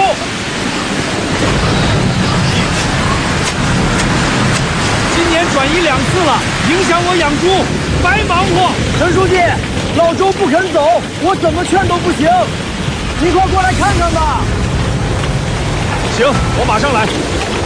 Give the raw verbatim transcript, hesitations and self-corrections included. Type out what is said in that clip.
今年转移两次了，影响我养猪，白忙活。 陈书记，老周不肯走，我怎么劝都不行。你快过来看看吧。 行，我马上来。